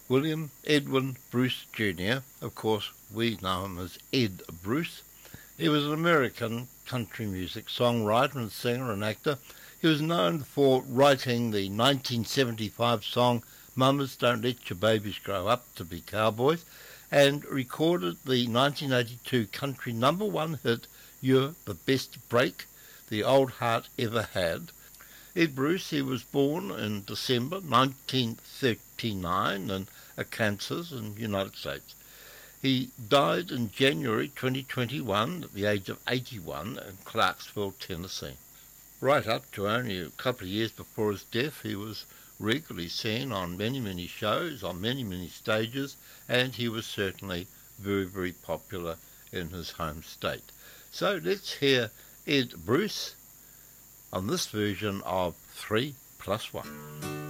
William Edwin Bruce Jr., of course we know him as Ed Bruce. He was an American country music songwriter and singer and actor. He was known for writing the 1975 song Mamas Don't Let Your Babies Grow Up to Be Cowboys, and recorded the 1982 country #1 hit You're the Best Break the Old Heart Ever Had. Ed Bruce, he was born in December 1939 in Arkansas in the United States. He died in January 2021 at the age of 81 in Clarksville, Tennessee. Right up to only a couple of years before his death, he was regularly seen on many shows, on many stages, and he was certainly very popular in his home state. So let's hear Ed Bruce on this version of 3+1.